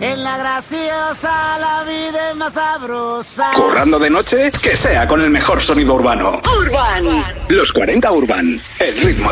En la graciosa la vida es más sabrosa. Currando de noche, que sea con el mejor sonido urbano. Urban. Los 40 Urban, el ritmo